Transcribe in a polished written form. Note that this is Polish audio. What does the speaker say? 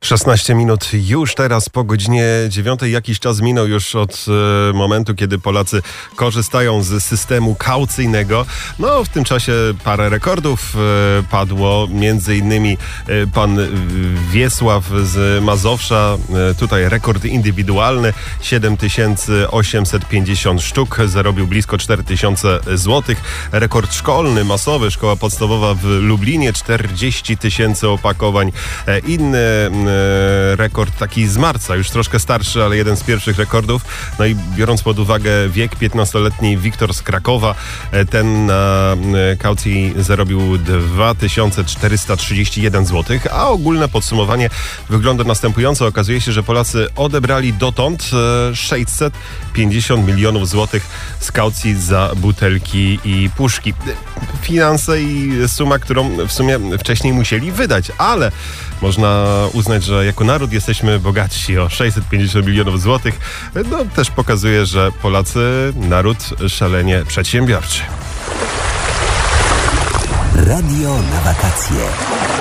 16 minut już teraz po godzinie 9. Jakiś czas minął już od momentu, kiedy Polacy korzystają z systemu kaucyjnego. No, w tym czasie parę rekordów padło. Między innymi pan Wiesław z Mazowsza. Tutaj rekord indywidualny. 7850 sztuk. Zarobił blisko 4000 zł. Rekord szkolny, masowy. Szkoła podstawowa w Lublinie. 40 000 opakowań. Inny rekord taki z marca, już troszkę starszy, ale jeden z pierwszych rekordów. No i biorąc pod uwagę wiek, 15-letni Wiktor z Krakowa, ten na kaucji zarobił 2431 zł, a ogólne podsumowanie wygląda następująco. Okazuje się, że Polacy odebrali dotąd 650 milionów złotych z kaucji za butelki i puszki. Finanse i suma, którą w sumie wcześniej musieli wydać, ale można uznać, że jako naród jesteśmy bogatsi o 650 milionów złotych. No też pokazuje, że Polacy, naród szalenie przedsiębiorczy. Radio na wakacje.